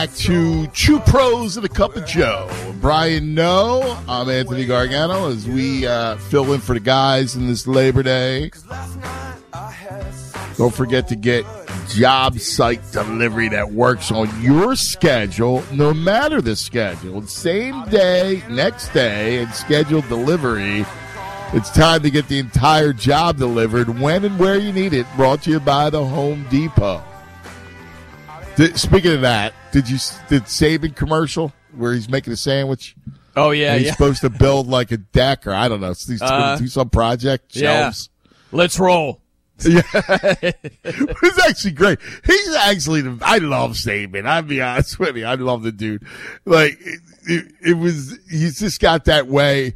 back to Two Pros and a Cup of Joe. Brian No, I'm Anthony Gargano as we fill in for the guys in this Labor Day. Don't forget to get job site delivery that works on your schedule, no matter the schedule. Same day, next day, and scheduled delivery. It's time to get the entire job delivered when and where you need it. Brought to you by the Home Depot. Speaking of that, did Saban commercial where he's making a sandwich? Oh, yeah, and he's supposed to build like a deck or I don't know. He's going to do some project, shelves. Yeah. Let's roll. Yeah. It's actually great. He's actually, I love Saban. I'll be honest with you. I love the dude. Like, he's just got that way.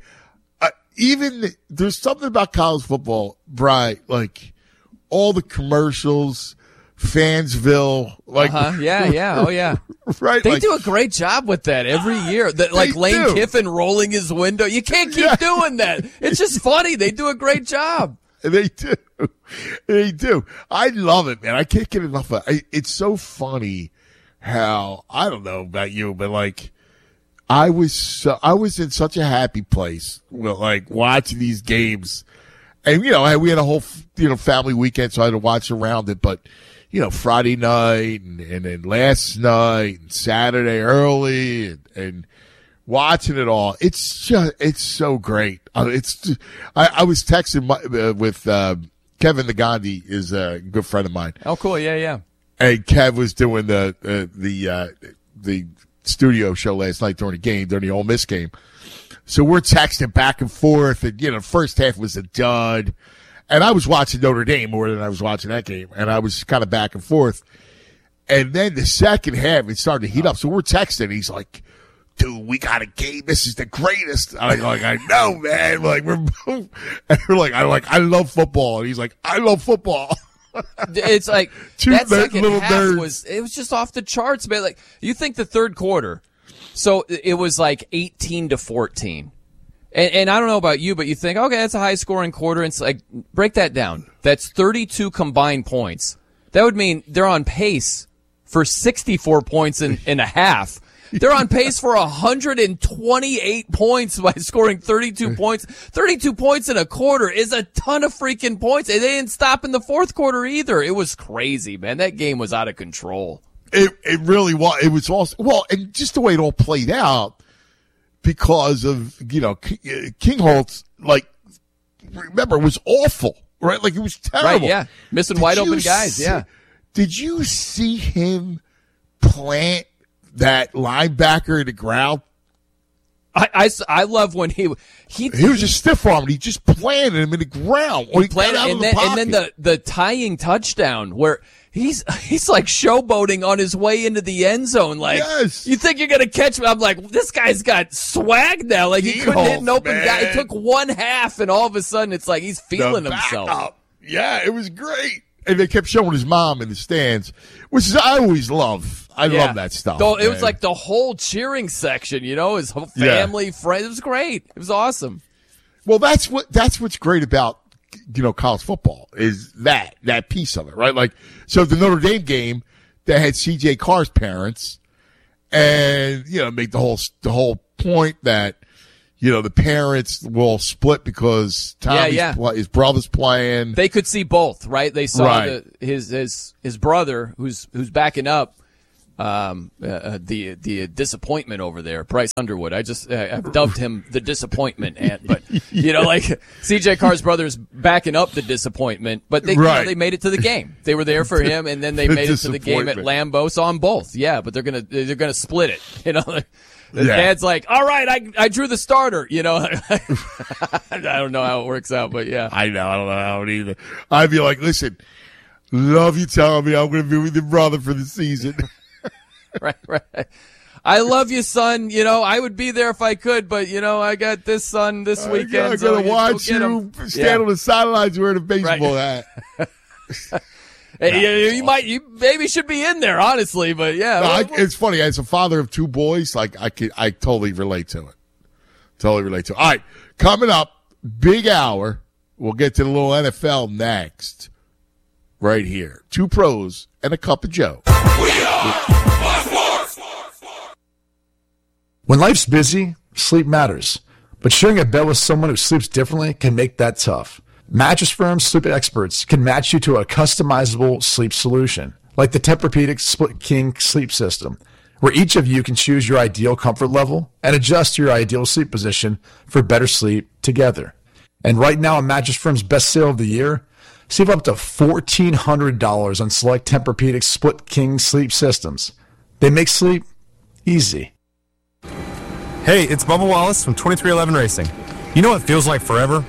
There's something about college football, Brian, like all the commercials, Fansville, like yeah, oh yeah, right. They do a great job with that every year. Like Lane Kiffin rolling his window. You can't keep doing that. It's just funny. They do a great job. They do. I love it, man. I can't get enough of it. It's so funny how I don't know about you, but like I was in such a happy place with like watching these games, and we had a whole family weekend, so I had to watch around it, but. Friday night and then last night and Saturday early and watching it all. It's so great. I was texting with Kevin Nagandi is a good friend of mine. Oh, cool. Yeah. And Kev was doing the studio show last night during the Ole Miss game. So we're texting back and forth and, the first half was a dud. And I was watching Notre Dame more than I was watching that game. And I was kind of back and forth. And then the second half, it started to heat up. So we're texting. He's like, dude, we got a game. This is the greatest. I'm like, I know, man. Like, we're like, I love football. And he's like, I love football. It's like, that second half was just off the charts, man. Like, you think the third quarter. So it was like 18-14. And I don't know about you, but you think, okay, that's a high-scoring quarter. It's like, break that down. That's 32 combined points. That would mean they're on pace for 64 points in a half. They're on pace for 128 points by scoring 32 points. 32 points in a quarter is a ton of freaking points. And they didn't stop in the fourth quarter either. It was crazy, man. That game was out of control. It really was. It was also, well, and just the way it all played out. Because of, Kingholtz, like, remember, it was awful, right? Like, it was terrible. Right, yeah. Missing wide open guys, yeah. Did you see him plant that linebacker in the ground? I love when he was just stiff-armed. He just planted him in the ground. Or he planted out of the pocket. And then the tying touchdown where he's like showboating on his way into the end zone. Like, yes. You think you're going to catch me? I'm like, this guy's got swag now. Like, he couldn't hit an open guy. It took one half, and all of a sudden it's like he's feeling himself. Yeah, it was great. And they kept showing his mom in the stands, which is I always love. I love that stuff. It was like the whole cheering section, his whole family, friends. It was great. It was awesome. Well, that's what's great about college football is that piece of it, right? Like, so the Notre Dame game that had CJ Carr's parents, and make the whole point that the parents will split because his brother's playing. They could see both, right? They saw his brother who's backing up the disappointment over there, Bryce Underwood. I've dubbed him the disappointment ant, but like CJ Carr's brother's backing up the disappointment, but they made it to the game. They were there for him, and then they made it to the game at Lambeau. So on both, but they're gonna split it. The dad's like, all right, I drew the starter, I don't know how it works out, but yeah. I don't know how it either. I'd be like, listen, love you telling me I'm going to be with your brother for the season. Right. I love you, son. I would be there if I could, but, I got this son this weekend. I'm going to watch you stand on the sidelines wearing a baseball hat. You maybe should be in there, honestly, but yeah. No, it's funny. As a father of two boys, like I totally relate to it. All right, coming up, big hour. We'll get to the little NFL next. Right here. Two pros and a cup of Joe. We are Fox Sports. When life's busy, sleep matters. But sharing a bed with someone who sleeps differently can make that tough. Mattress Firm's sleep experts can match you to a customizable sleep solution, like the Tempur-Pedic Split King sleep system, where each of you can choose your ideal comfort level and adjust your ideal sleep position for better sleep together. And right now, on Mattress Firm's best sale of the year, save up to $1,400 on select Tempur-Pedic Split King sleep systems. They make sleep easy. Hey, it's Bubba Wallace from 2311 Racing. You know what feels like forever?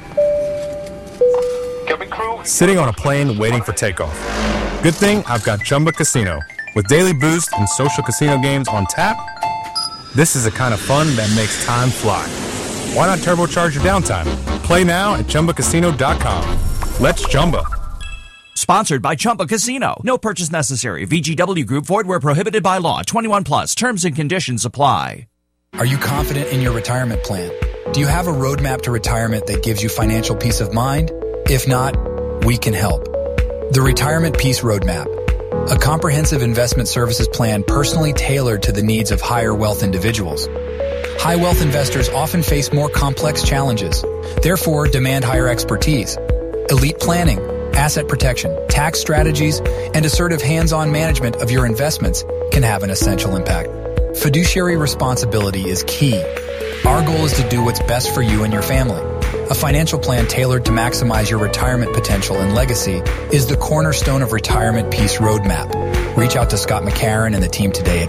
Sitting on a plane waiting for takeoff. Good thing I've got Chumba Casino. With daily boost and social casino games on tap, this is the kind of fun that makes time fly. Why not turbocharge your downtime? Play now at ChumbaCasino.com. Let's Chumba. Sponsored by Chumba Casino. No purchase necessary. VGW Group. Void where prohibited by law. 21 plus. Terms and conditions apply. Are you confident in your retirement plan? Do you have a roadmap to retirement that gives you financial peace of mind? If not, we can help. The Retirement Peace Roadmap, a comprehensive investment services plan personally tailored to the needs of higher wealth individuals. High wealth investors often face more complex challenges, therefore demand higher expertise. Elite planning, asset protection, tax strategies, and assertive hands-on management of your investments can have an essential impact. Fiduciary responsibility is key. Our goal is to do what's best for you and your family. A financial plan tailored to maximize your retirement potential and legacy is the cornerstone of Retirement Peace Roadmap. Reach out to Scott McCarron and the team today at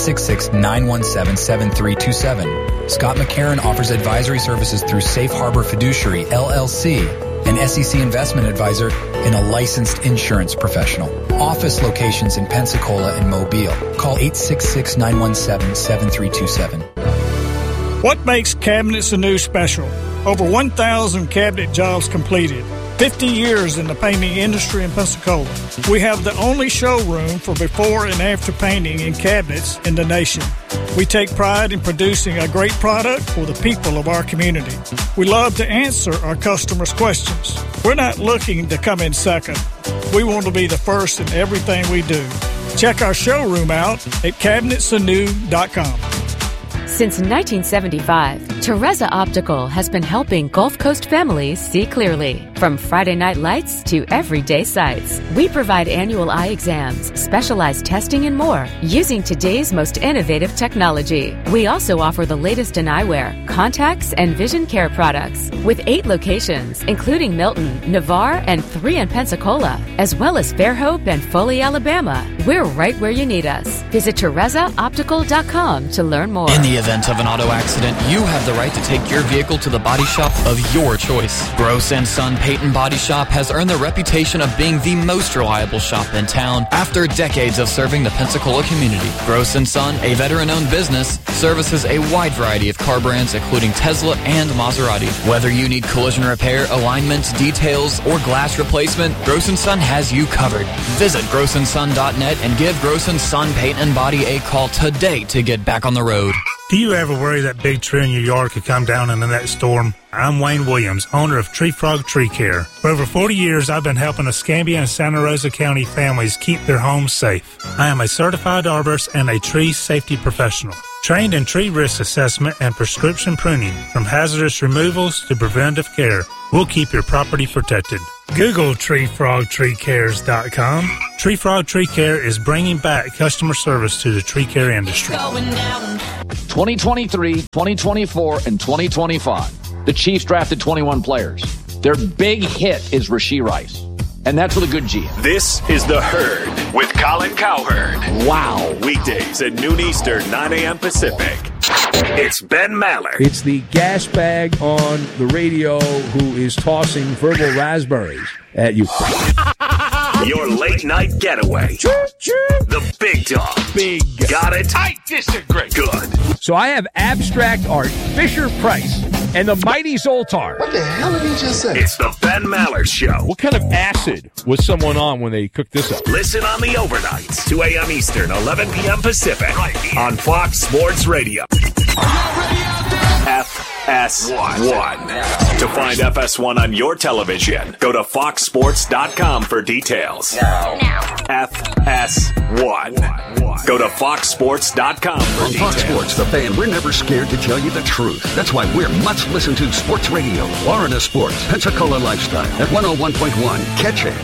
866-917-7327. Scott McCarron offers advisory services through Safe Harbor Fiduciary, LLC, an SEC investment advisor and a licensed insurance professional. Office locations in Pensacola and Mobile. Call 866-917-7327. What makes Cabinets Anew special? Over 1,000 cabinet jobs completed. 50 years in the painting industry in Pensacola. We have the only showroom for before and after painting in cabinets in the nation. We take pride in producing a great product for the people of our community. We love to answer our customers' questions. We're not looking to come in second. We want to be the first in everything we do. Check our showroom out at cabinetsanew.com. Since 1975, Teresa Optical has been helping Gulf Coast families see clearly. From Friday night lights to everyday sights, we provide annual eye exams, specialized testing, and more using today's most innovative technology. We also offer the latest in eyewear, contacts, and vision care products. With 8 locations, including Milton, Navarre, and 3 in Pensacola, as well as Fairhope and Foley, Alabama. We're right where you need us. Visit TeresaOptical.com to learn more. In the event of an auto accident, you have the right to take your vehicle to the body shop of your choice. Gross & Son Peyton Body Shop has earned the reputation of being the most reliable shop in town after decades of serving the Pensacola community. Gross & Son, a veteran-owned business, services a wide variety of car brands including Tesla and Maserati. Whether you need collision repair, alignment, details, or glass replacement, Gross & Son has you covered. Visit grossandson.net and give Gross & Son Paint and Body a call today to get back on the road. Do you ever worry that big tree in your yard could come down in the next storm? I'm Wayne Williams, owner of Tree Frog Tree Care. For over 40 years, I've been helping Escambia and Santa Rosa County families keep their homes safe. I am a certified arborist and a tree safety professional. Trained in tree risk assessment and prescription pruning, from hazardous removals to preventive care, we'll keep your property protected. Google TreeFrogTreeCares.com. Tree Frog Tree Care is bringing back customer service to the tree care industry. 2023, 2024, and 2025. The Chiefs drafted 21 players. Their big hit is Rashee Rice. And that's with a good G. This is The Herd with Colin Cowherd. Wow. Weekdays at noon Eastern, 9 a.m. Pacific. It's Ben Maller. It's the gas bag on the radio who is tossing verbal raspberries at you. Your late night getaway. The big dog. Big. Got it? I disagree. Good. So I have abstract art, Fisher-Price, and the mighty Zoltar. What the hell did he just say? It's the Ben Maller Show. What kind of acid was someone on when they cooked this up? Listen on the overnights, 2 a.m. Eastern, 11 p.m. Pacific, right here on Fox Sports Radio. FS1. To find FS1 on your television, go to foxsports.com for details. Now. FS1. 2025. Go to foxsports.com for On details. Fox Sports, The Fan, we're never scared to tell you the truth. That's why we're much-listened-to sports radio. Florida Sports, Pensacola Lifestyle at 101.1. Catch it.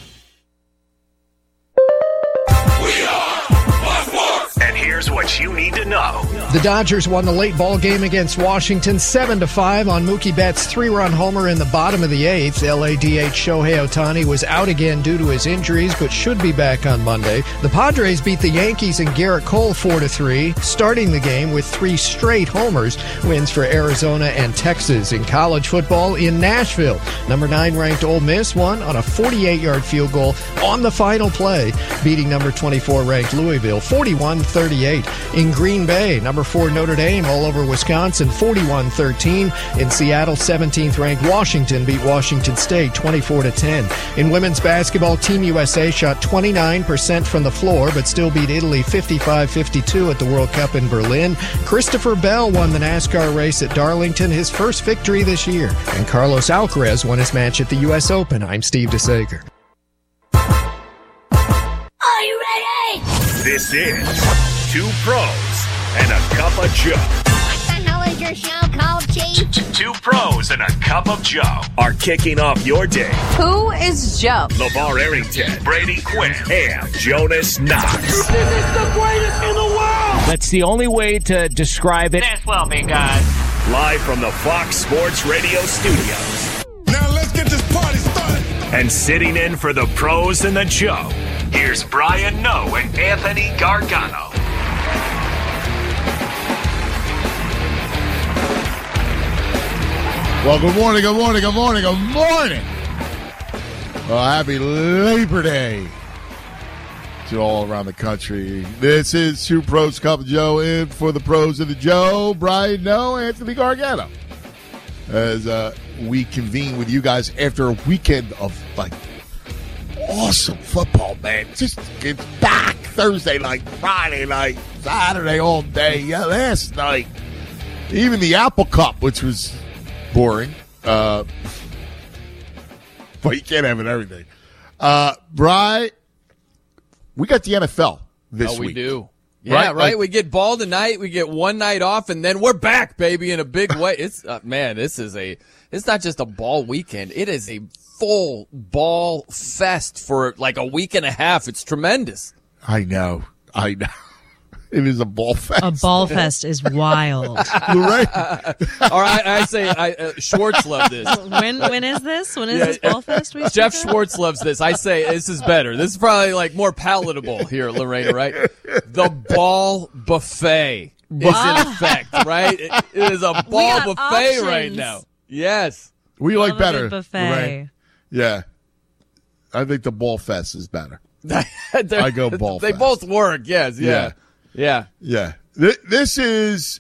And here's what you need to know. The Dodgers won the late ball game against Washington 7-5 on Mookie Betts' 3-run homer in the bottom of the 8th. LADH Shohei Ohtani was out again due to his injuries, but should be back on Monday. The Padres beat the Yankees and Garrett Cole 4-3, starting the game with 3 straight homers. Wins for Arizona and Texas. In college football in Nashville, number 9 ranked Ole Miss won on a 48-yard field goal on the final play, beating number 24 ranked Louisville 41-38. In Green Bay, number 4 Notre Dame all over Wisconsin 41-13. In Seattle, 17th ranked Washington beat Washington State 24-10. In women's basketball, Team USA shot 29% from the floor but still beat Italy 55-52 at the World Cup in Berlin. Christopher Bell won the NASCAR race at Darlington, his first victory this year. And Carlos Alcaraz won his match at the US Open. I'm Steve DeSager. Are you ready? This is Two Pros and a Cup of Joe. What the hell is your show called, Chief? Two Pros and a Cup of Joe are kicking off your day. Who is Joe? LeVar Arrington, Brady Quinn, and Jonas Knox. This is the greatest in the world! That's the only way to describe it. This will be good. Live from the Fox Sports Radio studios. Now let's get this party started. And sitting in for the Pros and the Joe, here's Brian Noe and Anthony Gargano. Well, good morning, good morning, good morning, good morning. Well, happy Labor Day to all around the country. This is Two Pros, Cup of Joe, in for the Pros of the Joe. Brian Noe, Anthony Gargano. As we convene with you guys after a weekend of, like, awesome football, man. Just it's back Thursday night, Friday night, Saturday all day. Yeah, last night. Even the Apple Cup, which was boring. But you can't have it everything. Bri, we got the NFL this week. Oh, we do. Yeah, right. Like, we get ball tonight. We get one night off, and then we're back, baby, in a big way. It's man, it's not just a ball weekend. It is a full ball fest for like a week and a half. It's tremendous. I know. It is a ball fest. A ball fest is wild. Right? All right, I say Schwartz loved this. When is this? When is this ball fest? Jeff Schwartz loves this. I say this is better. This is probably like more palatable here, Lorena, right? The ball buffet is in effect, right? It is a ball buffet options right now. Yes. We like better. Buffet. Right? Yeah. I think the ball fest is better. I go ball They fest. both work, yes, yeah. This is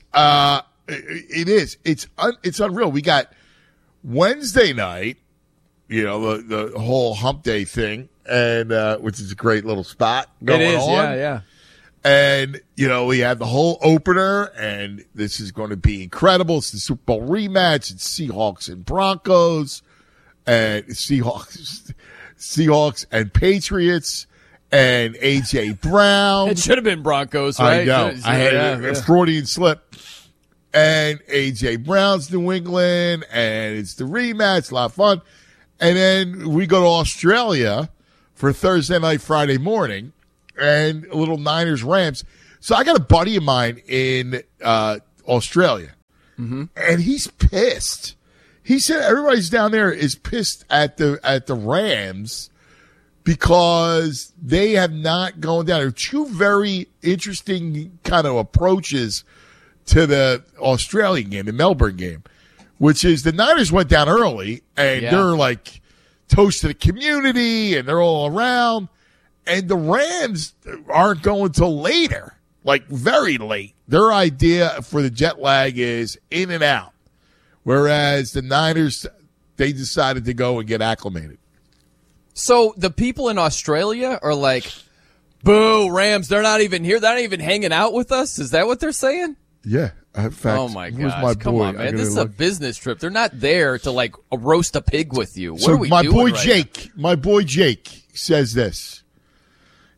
it's unreal. We got Wednesday night, the whole hump day thing, and which is a great little spot going on. It is, yeah. And we have the whole opener, and this is going to be incredible. It's the Super Bowl rematch. It's Seahawks and Broncos, and Seahawks and Patriots. And A.J. Brown. It should have been Broncos, right? I know. I had a Freudian slip. And A.J. Brown's New England, and it's the rematch, a lot of fun. And then we go to Australia for Thursday night, Friday morning, and a little Niners-Rams. So I got a buddy of mine in Australia, and he's pissed. He said everybody's down there is pissed at the Rams because they have not gone down. There are two very interesting kind of approaches to the Australian game, the Melbourne game, which is the Niners went down early, and they're like toast to the community, and they're all around. And the Rams aren't going till later, like very late. Their idea for the jet lag is in and out, whereas the Niners, they decided to go and get acclimated. So the people in Australia are like, boo, Rams, they're not even here. They're not even hanging out with us. Is that what they're saying? Yeah. In fact, oh, my gosh. Come on, man. This is a business trip. They're not there to, like, roast a pig with you. What are we doing my boy Jake says this.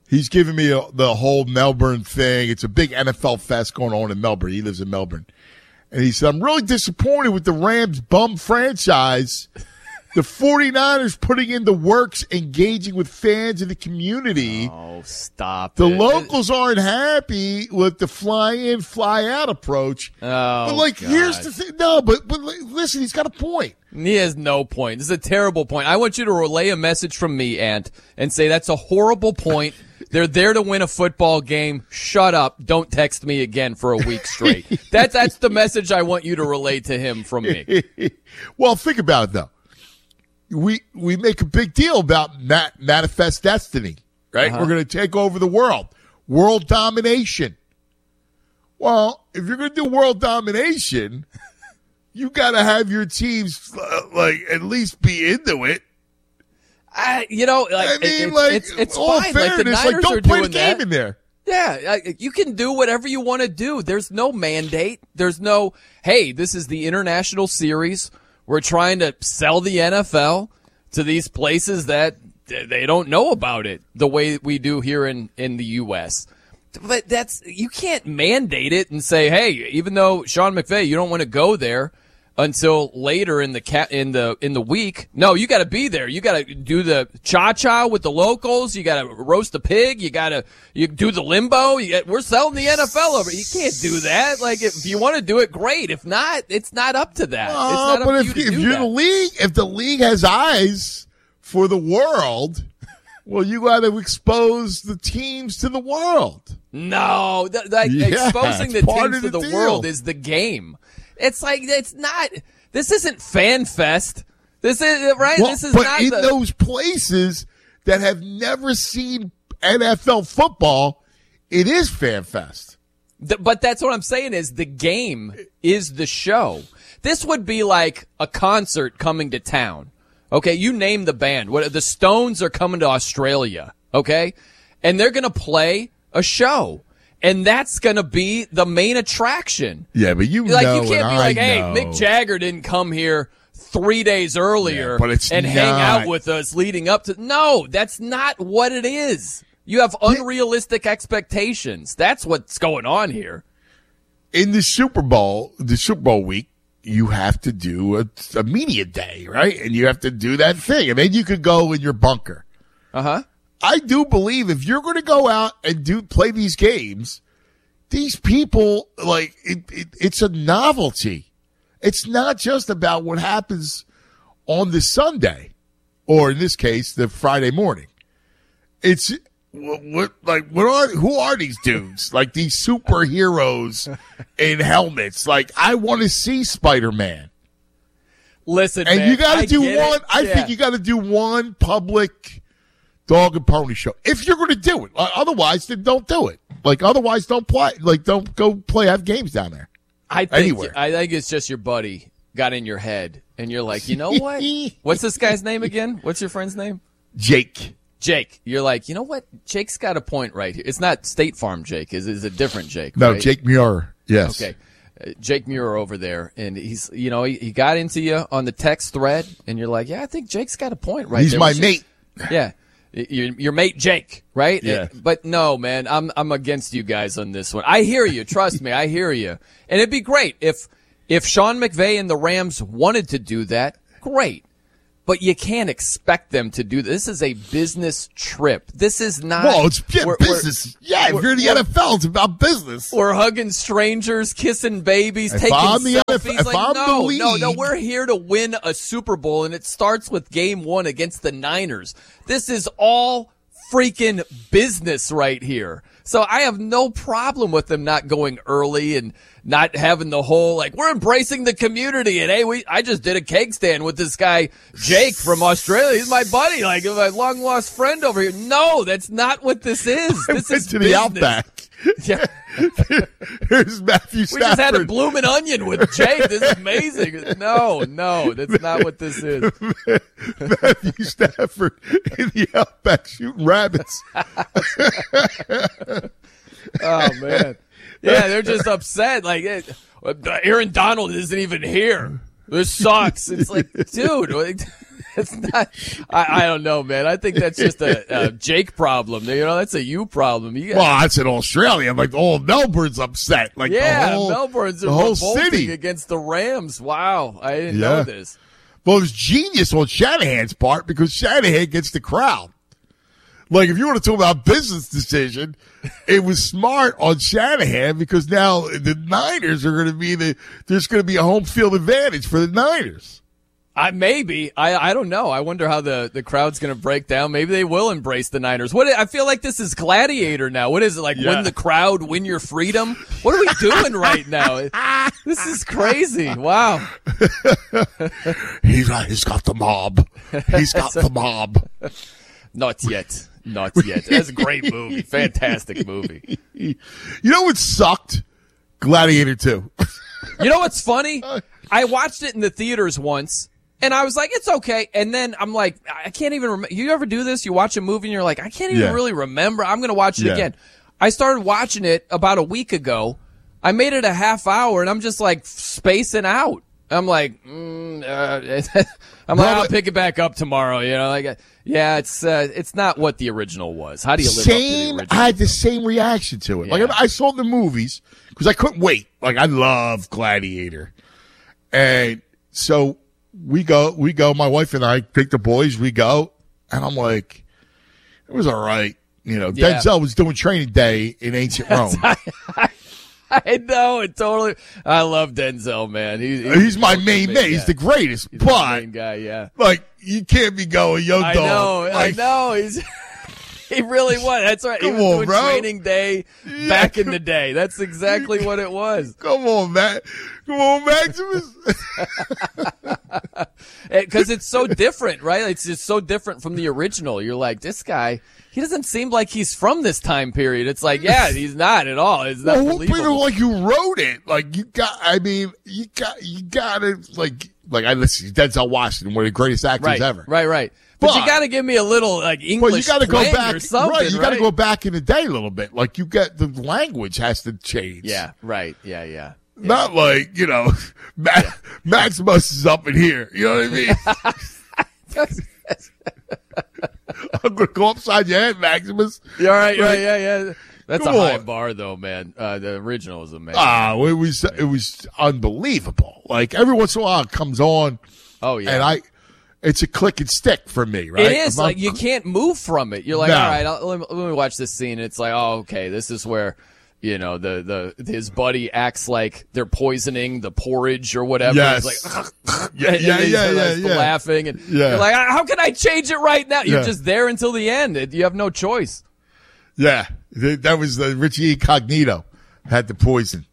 He's giving me the whole Melbourne thing. It's a big NFL fest going on in Melbourne. He lives in Melbourne. And he said, I'm really disappointed with the Rams bum franchise. The 49ers putting in the works, engaging with fans in the community. Oh, stop The it. locals aren't happy with the fly-in, fly-out approach. Oh, but, God. here's the thing. No, but listen, he's got a point. He has no point. This is a terrible point. I want you to relay a message from me, Ant, and say that's a horrible point. They're there to win a football game. Shut up. Don't text me again for a week straight. That's the message I want you to relay to him from me. Well, think about it, though. We make a big deal about manifest destiny, right? Uh-huh. We're going to take over the world. World domination. Well, if you're going to do world domination, you got to have your teams, at least be into it. It's all fine. fairness, the Niners don't are play doing the game that. in there. Yeah, you can do whatever you want to do. There's no mandate. There's no, hey, this is the international series. We're trying to sell the NFL to these places that they don't know about it the way we do here in the U.S. But you can't mandate it and say, hey, even though Sean McVay, you don't want to go there until later in the week. No, you got to be there. You got to do the cha-cha with the locals. You got to roast a pig. You do the limbo. We're selling the NFL over. You can't do that. If you want to do it, great. If not, it's not up to that. It's not up to you to do that. If the league has eyes for the world, well, you got to expose the teams to the world. No, exposing the teams to the deal. world is the game. It's not. This isn't Fan Fest. This is right. Well, this is but not in those places that have never seen NFL football, it is Fan Fest. But that's what I'm saying is the game is the show. This would be like a concert coming to town. Okay, you name the band. The Stones are coming to Australia. Okay, and they're gonna play a show. And that's going to be the main attraction. Yeah, but you can't be like, hey, Mick Jagger didn't come here 3 days earlier and hang out with us leading up to. No, that's not what it is. You have unrealistic expectations. That's what's going on here. In the Super Bowl week, you have to do a media day, right? And you have to do that thing. And then you could go in your bunker. Uh-huh. I do believe if you're going to go out and play these games, these people, it's a novelty. It's not just about what happens on the Sunday, or in this case, the Friday morning. It's who are these dudes? Like these superheroes in helmets. I want to see Spider-Man. Listen, and man, you got to do one. I think you got to do one public dog and pony show if you're going to do it. Otherwise, then don't do it. Otherwise, don't play. Don't go play. Have games down there. I think it's just your buddy got in your head, and you're like, you know what? What's this guy's name again? What's your friend's name? Jake. You're like, you know what? Jake's got a point right here. It's not State Farm Jake. Is a different Jake? No, right? Jake Muir. Yes. Okay. Jake Muir over there, and he's, he got into you on the text thread, and you're like, yeah, I think Jake's got a point right there. He's my mate. Yeah. Your mate Jake, right? Yeah. But no, man, I'm against you guys on this one. I hear you. Trust me, I hear you. And it'd be great if Sean McVay and the Rams wanted to do that. Great. But you can't expect them to do this. This is a business trip. This is not. Well, it's business. If you're in the NFL, it's about business. We're hugging strangers, kissing babies, taking selfies. No, we're here to win a Super Bowl, and it starts with Game 1 against the Niners. This is all freaking business right here. So I have no problem with them not going early and not having the whole, we're embracing the community. And, hey, I just did a keg stand with this guy, Jake from Australia. He's my buddy, my long-lost friend over here. No, that's not what this is. This is to the Outback. Yeah. Here's Matthew Stafford. We just had a bloomin' onion with Jake. This is amazing. No, that's not what this is. Matthew Stafford in the Outback shooting rabbits. Oh, man. Yeah, they're just upset. Aaron Donald isn't even here. This sucks. It's like, dude, It's not. I don't know, man. I think that's just a Jake problem. That's a you problem. Well, that's in Australia. Like all Melbourne's upset. Like Melbourne's the whole revolting city against the Rams. Wow, I didn't know this. Well, it was genius on Shanahan's part because Shanahan gets the crowd. Like, if you want to talk about business decision, it was smart on Shanahan because now the Niners are going to be there's going to be a home field advantage for the Niners. Maybe. I don't know. I wonder how the crowd's going to break down. Maybe they will embrace the Niners. I feel like this is Gladiator now. What is it, like win the crowd, win your freedom? What are we doing right now? This is crazy. Wow. He's got the mob. He's got the mob. Not yet. That's a great movie. Fantastic movie. You know what sucked? Gladiator 2. You know what's funny? I watched it in the theaters once, and I was like, it's okay. And then I'm like, I can't even remember. You ever do this? You watch a movie, and you're like, I can't even really remember. I'm going to watch it again. I started watching it about a week ago. I made it a half hour, and I'm just like spacing out. I'm like, I'll pick it back up tomorrow. It's not what the original was. How do you live up to the original? I had the same reaction to it. Like I saw the movies because I couldn't wait. Like I love Gladiator, and so we go. My wife and I take the boys. We go, and I'm like, it was all right. Denzel was doing Training Day in ancient Rome. I know it totally. I love Denzel, man. He's my main man. He's the greatest. He's but my main guy, yeah. Like you can't be going, yo, dog. I know. He really was. That's right. He was doing Training Day back in the day. That's exactly what it was. Come on, Matt. Come on, Maximus. Because it's so different, right? It's just so different from the original. You're like, this guy. He doesn't seem like he's from this time period. It's like, he's not at all. It's not believable. Like you wrote it. Like you got to like I listen to Denzel Washington, one of the greatest actors ever. Right. But you got to give me a little like English. Well, you got to go back, or something, right? You got to go back in the day a little bit. Like you got the language has to change. Yeah. Right. Yeah. Not like Maximus is up in here. You know what I mean? I'm going to go upside your head, Maximus. You're right. Yeah. That's a high bar, though, man. The original is amazing. It was unbelievable. Like, every once in a while it comes on. Oh, yeah. And it's a click and stick for me, right? It is. Like, you can't move from it. You're like, all right, let me watch this scene. It's like, oh, okay, this is where, his buddy acts like they're poisoning the porridge or whatever. Yes. He's like, laughing. And you're like, how can I change it right now? You're just there until the end. You have no choice. Yeah. That was Richie Incognito had the poison.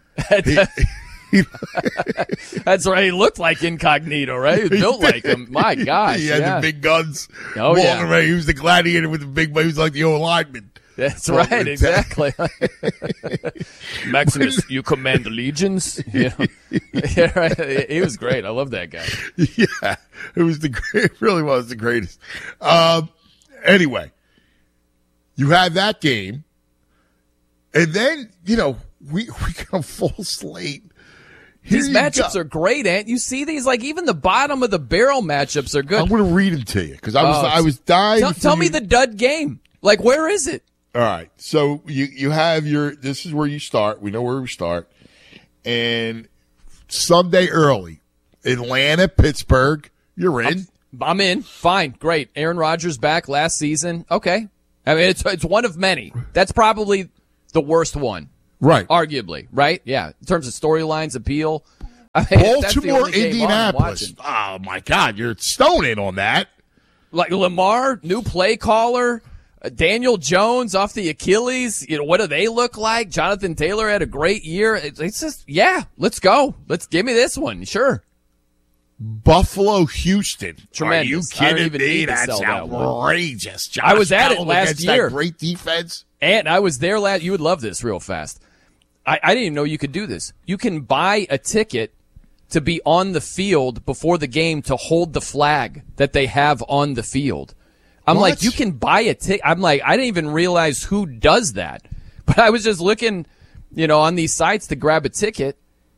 That's right. He looked like Incognito, right? He was built like him. My gosh. He had the big guns. Oh, yeah. Around. He was the gladiator with the big, he was like the old lineman. That's right, exactly. Maximus, you command legions? Yeah, right. He was great. I love that guy. Yeah, it really was the greatest. Anyway, you had that game, and then, we got a full slate. These matchups are great, Ant. You see these? Like, even the bottom of the barrel matchups are good. I'm going to read them to you, because I was dying. Tell me the dud game. Like, where is it? All right, so you have this is where you start. We know where we start. And Sunday early, Atlanta, Pittsburgh, you're in. I'm in. Fine, great. Aaron Rodgers back last season. Okay. I mean, it's one of many. That's probably the worst one. Right. Arguably, right? Yeah, in terms of storylines, appeal. I mean, Baltimore, Indianapolis. Oh, my God, you're stoning on that. Like Lamar, new play caller. Daniel Jones off the Achilles. What do they look like? Jonathan Taylor had a great year. It's just, let's go. Give me this one. Sure. Buffalo, Houston. Tremendous. Are you kidding me? That's outrageous. I was at it last year. That great defense. And I was there last. You would love this real fast. I didn't even know you could do this. You can buy a ticket to be on the field before the game to hold the flag that they have on the field. I'm like, you can buy a ticket. I'm like, I didn't even realize who does that. But I was just looking, on these sites to grab a ticket,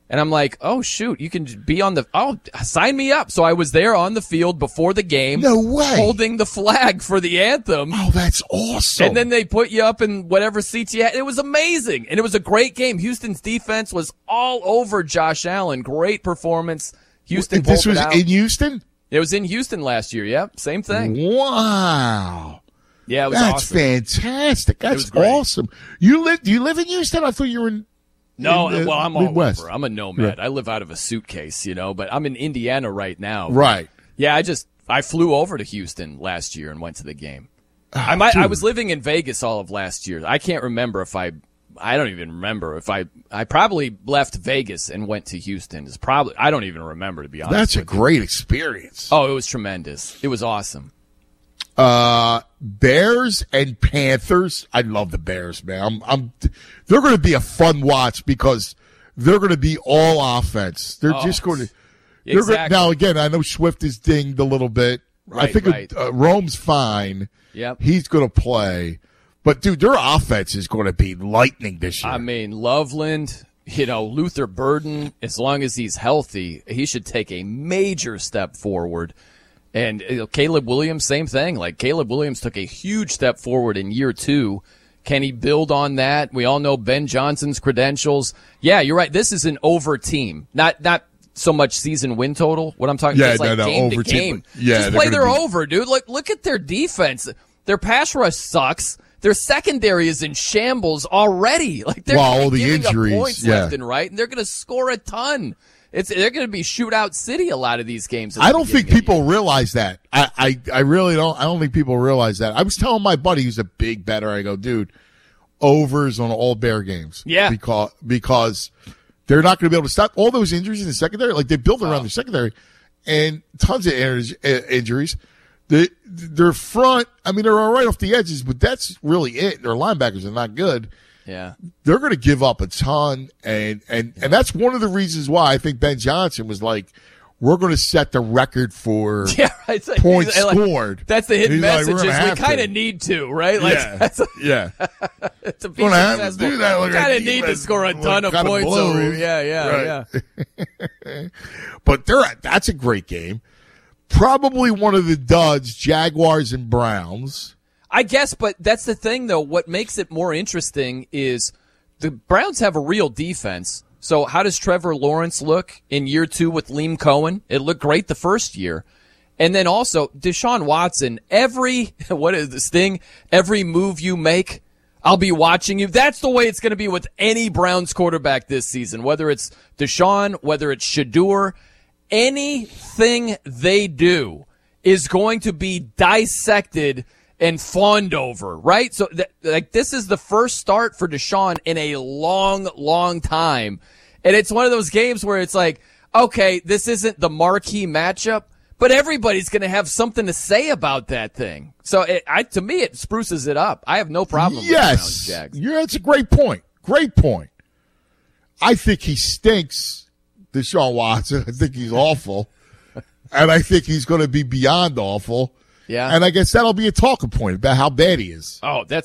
And I'm like, oh, shoot, you can be on the – oh, sign me up. So I was there on the field before the game. No way. Holding the flag for the anthem. Oh, that's awesome. And then they put you up in whatever seats you had. It was amazing. And it was a great game. Houston's defense was all over Josh Allen. Great performance. Houston pulled This was it out. in Houston? It was in Houston last year. Yep, same thing. Wow. Yeah, it was That's awesome. fantastic. That's awesome. Do you live in Houston? I thought you were in No, in, well, I'm Midwest. all over. I'm a nomad. Yeah. I live out of a suitcase, but I'm in Indiana right now. Right. Yeah, I flew over to Houston last year and went to the game. I was living in Vegas all of last year. I can't remember if I don't even remember if I probably left Vegas and went to Houston. I don't even remember, to be honest. That's a great experience. Oh, it was tremendous. It was awesome. Bears and Panthers. I love the Bears, man. They're going to be a fun watch because they're going to be all offense. They're just going to. Exactly. Now again, I know Swift is dinged a little bit. Right, I think Rome's fine. Yep. He's going to play, but dude, their offense is going to be lightning this year. I mean, Loveland, Luther Burden. As long as he's healthy, he should take a major step forward. And Caleb Williams, same thing. Like Caleb Williams took a huge step forward in year 2. Can he build on that? We all know Ben Johnson's credentials. Yeah, you're right. This is an over team, not so much season win total. What I'm talking about is game over to game. Team. Yeah, just play their over, dude. Look at their defense. Their pass rush sucks. Their secondary is in shambles already. Like they're all the giving injuries, up points left and right, and they're going to score a ton. They're going to be shootout city a lot of these games. I don't think people realize that. I really don't. I don't think people realize that. I was telling my buddy who's a big bettor. I go, dude, overs on all Bear games. Yeah, because they're not going to be able to stop all those injuries in the secondary. Like they built around their secondary, and tons of injuries. Their front. I mean, they're all right off the edges, but that's really it. Their linebackers are not good. Yeah, they're going to give up a ton, and that's one of the reasons why I think Ben Johnson was like, we're going to set the record for points scored. That's the hidden message. We kind of need to, right? Like, yeah. To be successful, do that. Kind of need to score a ton of points over here. Yeah. But that's a great game. Probably one of the duds, Jaguars and Browns. I guess, but that's the thing, though. What makes it more interesting is the Browns have a real defense. So how does Trevor Lawrence look in year 2 with Liam Cohen? It looked great the first year. And then also Deshaun Watson, every move you make, I'll be watching you. That's the way it's going to be with any Browns quarterback this season, whether it's Deshaun, whether it's Shedeur. Anything they do is going to be dissected and fawned over, right? So this is the first start for Deshaun in a long, long time. And it's one of those games where it's like, okay, this isn't the marquee matchup, but everybody's going to have something to say about that thing. So to me, it spruces it up. I have no problem with the Browns, Jags. Yeah, that's a great point. Great point. I think he stinks, Deshaun Watson. I think he's awful. And I think he's going to be beyond awful. Yeah. And I guess that'll be a talking point about how bad he is. Oh, there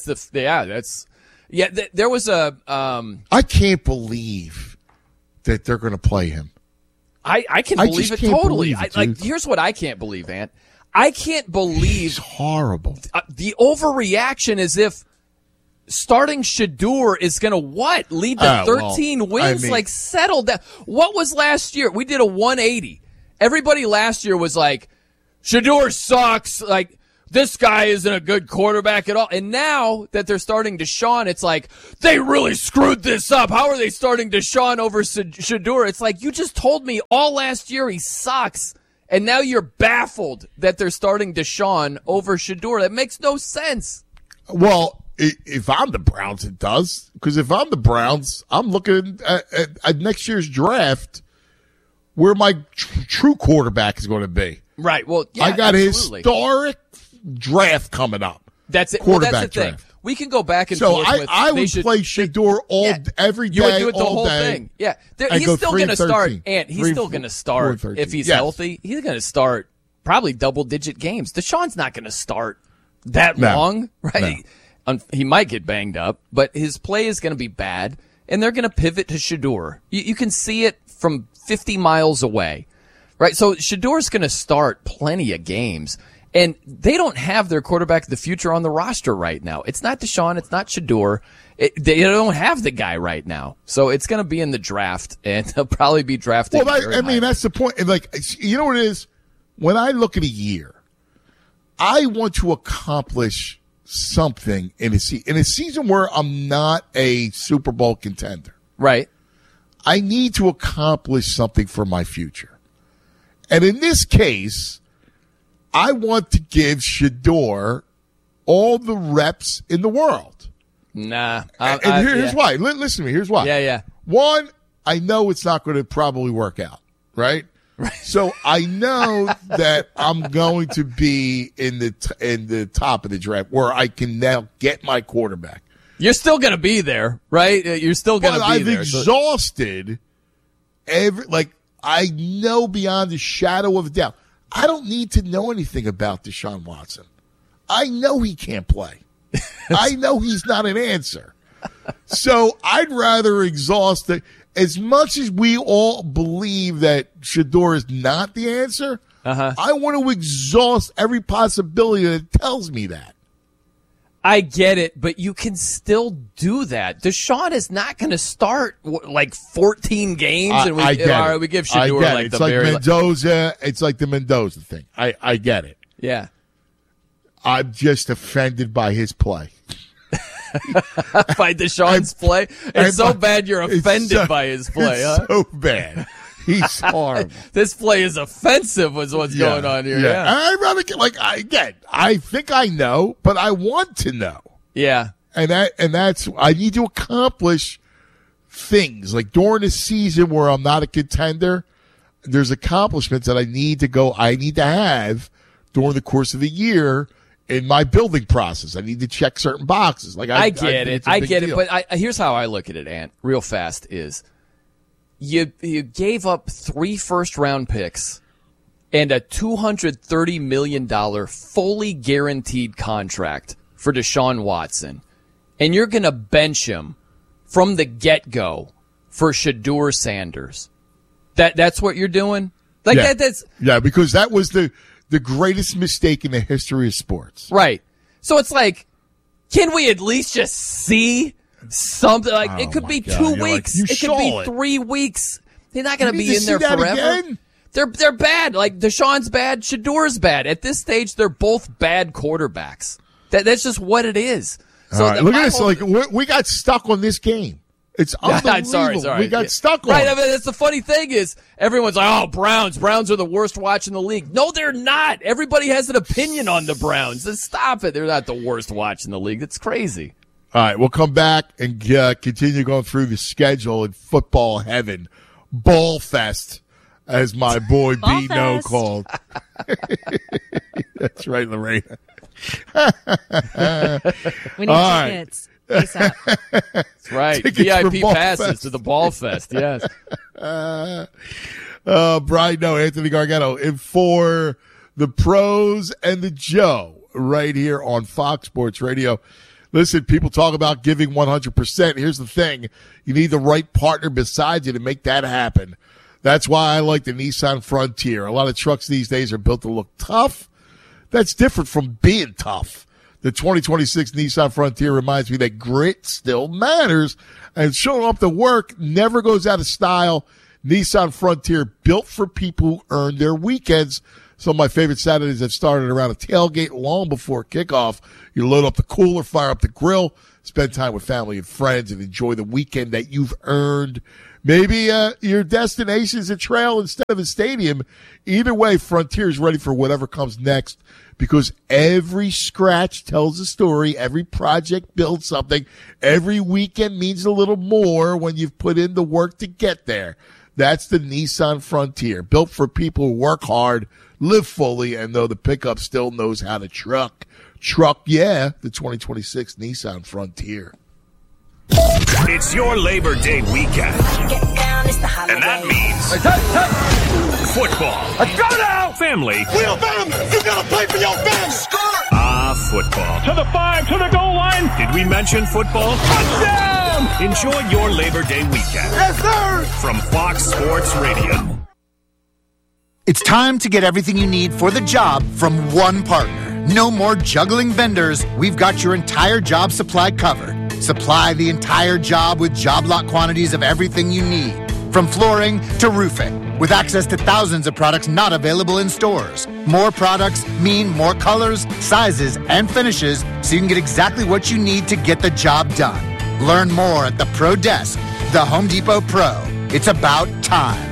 was a, I can't believe that they're going to play him. I can believe it totally. Here's what I can't believe, Ant. I can't believe. He's horrible. The overreaction is if starting Shedeur is going to lead to 13 wins? Like, settle down. What was last year? We did a 180. Everybody last year was like, Shedeur sucks. Like, this guy isn't a good quarterback at all. And now that they're starting Deshaun, it's like, they really screwed this up. How are they starting Deshaun over Shedeur? It's like, you just told me all last year he sucks. And now you're baffled that they're starting Deshaun over Shedeur. That makes no sense. Well, if I'm the Browns, it does. Because if I'm the Browns, I'm looking at next year's draft where my true quarterback is going to be. Right. Well, yeah, I got absolutely. Historic draft coming up. That's it. Quarterback that's the thing. draft. We can go back and so forth. I would play Shedeur every day. You would do it the all whole day, thing. Yeah. He's still going to start. And he's still going to start if he's healthy. He's going to start probably double-digit games. Deshaun's not going to start that long, right? No. He might get banged up, but his play is going to be bad, and they're going to pivot to Shedeur. You can see it from 50 miles away, right? So Shedor's going to start plenty of games, and they don't have their quarterback of the future on the roster right now. It's not Deshaun. It's not Shedeur. They don't have the guy right now. So it's going to be in the draft, and they'll probably be drafted. Well, I mean, that's the point. And like, you know what it is? When I look at a year, I want to accomplish something in a season where I'm not a Super Bowl contender. Right. I need to accomplish something for my future. And in this case, I want to give Shedeur all the reps in the world. Nah. And here's why. Listen to me. Here's why. Yeah. One, I know it's not going to probably work out, right? Right. So I know that I'm going to be in the top of the draft where I can now get my quarterback. You're still going to be there, right? You're still going to be I've there. I've exhausted I know beyond a shadow of a doubt. I don't need to know anything about Deshaun Watson. I know he can't play. I know he's not an answer. So I'd rather exhaust it. As much as we all believe that Shedeur is not the answer, I want to exhaust every possibility that tells me that. I get it, but you can still do that. Deshaun is not going to start like 14 games, and we give Shedeur like it's the like very Mendoza. It's like the Mendoza thing. I get it. Yeah. I'm just offended by his play. By Deshaun's play? It's so bad you're offended by his play, it's so bad. He's horrible. This play is offensive was what's going on here. Yeah. I'd rather I think I know, but I want to know. Yeah. And that's I need to accomplish things. Like during a season where I'm not a contender, there's accomplishments that I need to have during the course of the year. In my building process, I need to check certain boxes. Like I get it, but here's how I look at it, Ant. Real fast is you gave up 3 first-round picks and a $230 million fully guaranteed contract for Deshaun Watson, and you're going to bench him from the get-go for Shedeur Sanders. That's what you're doing. That's because that was the greatest mistake in the history of sports. Right. So it's like, can we at least just see something? Like, it could be 2 weeks. It could be 3 weeks. They're not going to be in there forever. Again? They're bad. Like, Deshaun's bad. Shedeur's bad. At this stage, they're both bad quarterbacks. That's just what it is. So right, look at this. Like, we got stuck on this game. It's unbelievable. Sorry. We got stuck on it. Right, I mean, that's the funny thing is everyone's like, oh, Browns are the worst watch in the league. No, they're not. Everybody has an opinion on the Browns. Just stop it. They're not the worst watch in the league. That's crazy. All right, we'll come back and continue going through the schedule in football heaven. Ball Fest, as my boy B-No called. That's right, Lorena. We need tickets. That's right. VIP passes to the Ball Fest, yes. Brian, Anthony Gargano in for the Pros and the Joe right here on Fox Sports Radio. Listen, people talk about giving 100%. Here's the thing. You need the right partner beside you to make that happen. That's why I like the Nissan Frontier. A lot of trucks these days are built to look tough. That's different from being tough. The 2026 Nissan Frontier reminds me that grit still matters, and showing up to work never goes out of style. Nissan Frontier, built for people who earn their weekends. Some of my favorite Saturdays have started around a tailgate long before kickoff. You load up the cooler, fire up the grill, spend time with family and friends, and enjoy the weekend that you've earned. Maybe your destination is a trail instead of a stadium. Either way, Frontier is ready for whatever comes next, because every scratch tells a story. Every project builds something. Every weekend means a little more when you've put in the work to get there. That's the Nissan Frontier, built for people who work hard, live fully, and though the pickup still knows how to truck, the 2026 Nissan Frontier. It's your Labor Day weekend. And that means football. Let's go now! Family. Wheelbarrow, you gotta play for your family. football. To the 5, to the goal line. Did we mention football? Touchdown! Enjoy your Labor Day weekend. Yes, sir! From Fox Sports Radio. It's time to get everything you need for the job from one partner. No more juggling vendors. We've got your entire job supply covered. Supply the entire job with job lot quantities of everything you need, from flooring to roofing, with access to thousands of products not available in stores. More products mean more colors, sizes, and finishes, so you can get exactly what you need to get the job done. Learn more at the Pro Desk, the Home Depot Pro. It's about time.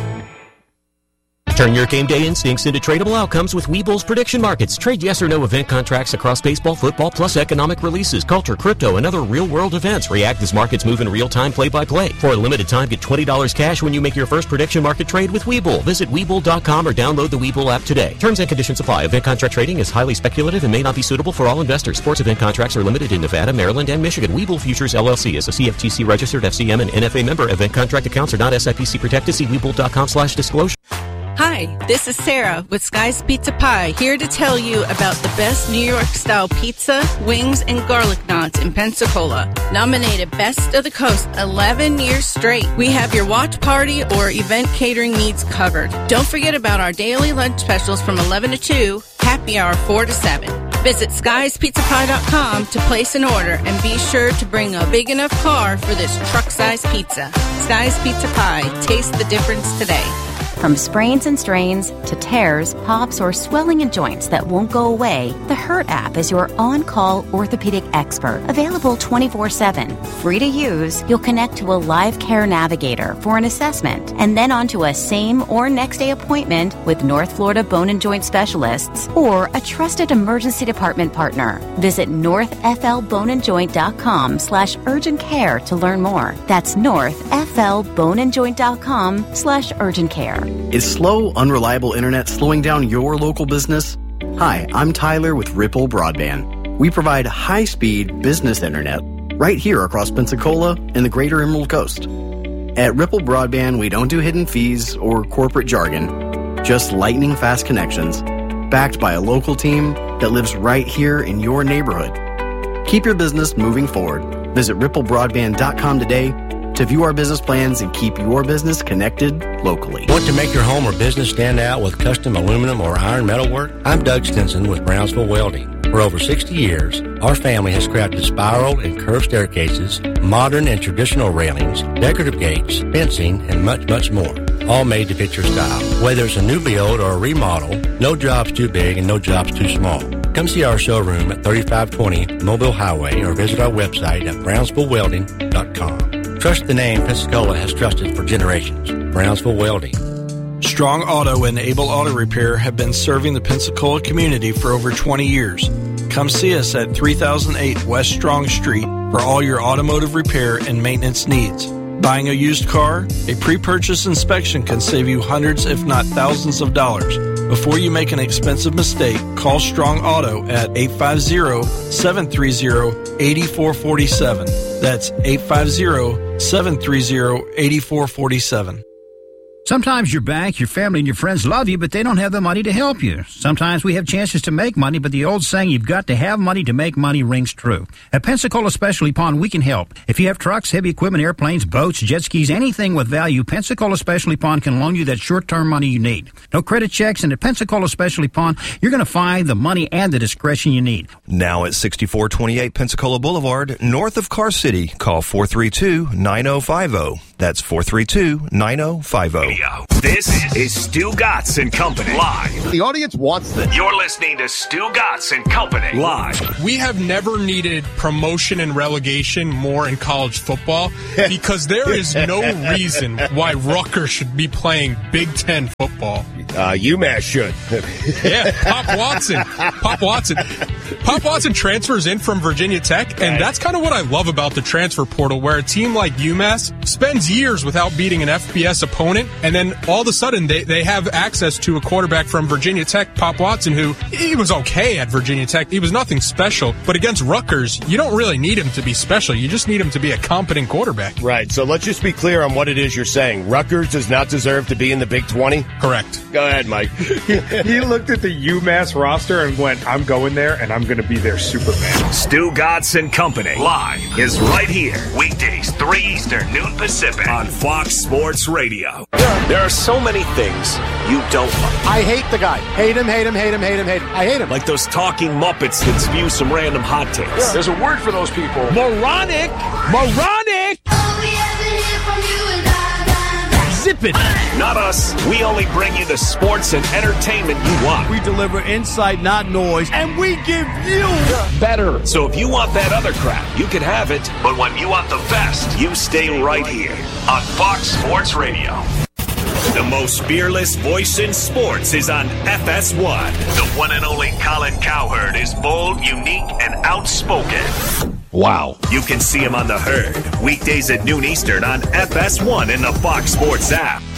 Turn your game day instincts into tradable outcomes with Webull's prediction markets. Trade yes or no event contracts across baseball, football, plus economic releases, culture, crypto, and other real-world events. React as markets move in real time, play-by-play. For a limited time, get $20 cash when you make your first prediction market trade with Webull. Visit Webull.com or download the Webull app today. Terms and conditions apply. Event contract trading is highly speculative and may not be suitable for all investors. Sports event contracts are limited in Nevada, Maryland, and Michigan. Webull Futures LLC is a CFTC registered FCM and NFA member. Event contract accounts are not SIPC protected. See Webull.com/disclosure. Hi, this is Sarah with Sky's Pizza Pie, here to tell you about the best New York-style pizza, wings, and garlic knots in Pensacola. Nominated Best of the Coast 11 years straight. We have your watch party or event catering needs covered. Don't forget about our daily lunch specials from 11 to 2, happy hour 4 to 7. Visit skiespizzapie.com to place an order and be sure to bring a big enough car for this truck-sized pizza. Sky's Pizza Pie. Taste the difference today. From sprains and strains to tears, pops, or swelling in joints that won't go away, the Hurt app is your on-call orthopedic expert. Available 24/7. Free to use, you'll connect to a live care navigator for an assessment and then onto a same or next day appointment with North Florida Bone and Joint Specialists or a trusted emergency department partner. Visit northflboneandjoint.com/urgent care to learn more. That's northflboneandjoint.com/urgent care. Is slow, unreliable internet slowing down your local business? Hi, I'm Tyler with Ripple Broadband. We provide high-speed business internet right here across Pensacola and the greater Emerald Coast. At Ripple Broadband, we don't do hidden fees or corporate jargon, just lightning-fast connections, backed by a local team that lives right here in your neighborhood. Keep your business moving forward. Visit ripplebroadband.com today to view our business plans and keep your business connected locally. Want to make your home or business stand out with custom aluminum or iron metal work? I'm Doug Stinson with Brownsville Welding. For over 60 years, our family has crafted spiral and curved staircases, modern and traditional railings, decorative gates, fencing, and much, much more. All made to fit your style. Whether it's a new build or a remodel, no job's too big and no job's too small. Come see our showroom at 3520 Mobile Highway or visit our website at brownsvillewelding.com. Trust the name Pensacola has trusted for generations. Brownsville Welding. Strong Auto and Able Auto Repair have been serving the Pensacola community for over 20 years. Come see us at 3008 West Strong Street for all your automotive repair and maintenance needs. Buying a used car? A pre-purchase inspection can save you hundreds if not thousands of dollars. Before you make an expensive mistake, call Strong Auto at 850-730-8447. That's 850-730-8447. Sometimes your bank, your family, and your friends love you, but they don't have the money to help you. Sometimes we have chances to make money, but the old saying, you've got to have money to make money, rings true. At Pensacola Specialty Pond, we can help. If you have trucks, heavy equipment, airplanes, boats, jet skis, anything with value, Pensacola Specialty Pond can loan you that short-term money you need. No credit checks, and at Pensacola Specialty Pond, you're going to find the money and the discretion you need. Now at 6428 Pensacola Boulevard, north of Car City, call 432-9050. That's 432-9050. This is Stu Gatz and Company live. The audience wants this. You're listening to Stu Gatz and Company live. We have never needed promotion and relegation more in college football because there is no reason why Rutgers should be playing Big Ten football. UMass should. Yeah, Pop Watson transfers in from Virginia Tech, and that's kind of what I love about the transfer portal, where a team like UMass spends years without beating an FBS opponent, and then all of a sudden they have access to a quarterback from Virginia Tech, Pop Watson, who he was okay at Virginia Tech. He was nothing special, but against Rutgers, you don't really need him to be special. You just need him to be a competent quarterback. Right, so let's just be clear on what it is you're saying. Rutgers does not deserve to be in the Big 20? Correct. Go ahead, Mike. He looked at the UMass roster and went, I'm going there, and I'm going to be their Superman. Stu Godson Company live is right here. Weekdays, 3 Eastern, noon Pacific on Fox Sports Radio. There are so many things you don't like. I hate the guy. Hate him, hate him, hate him, hate him, hate him. I hate him. Like those talking Muppets that spew some random hot takes. Yeah. There's a word for those people. Moronic! Moronic! Zip it! Not us. We only bring you the sports and entertainment you want. We deliver insight, not noise, and we give you better. So if you want that other crap, you can have it. But when you want the best, you stay right here on Fox Sports Radio. The most fearless voice in sports is on FS1. The one and only Colin Cowherd is bold, unique, and outspoken. Wow. You can see him on The Herd, weekdays at noon Eastern on FS1 in the Fox Sports app.